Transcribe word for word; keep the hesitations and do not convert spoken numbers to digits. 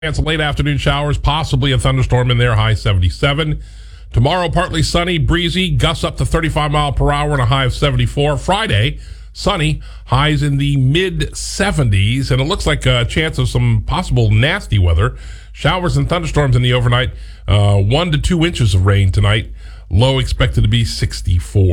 Chance of late afternoon showers, possibly a thunderstorm in there, high seventy-seven. Tomorrow, partly sunny, breezy, gusts up to thirty-five mile per hour and a high of seventy-four. Friday, sunny, highs in the mid seventies, and it looks like a chance of some possible nasty weather. Showers and thunderstorms in the overnight, uh, one to two inches of rain tonight. Low expected to be sixty-four.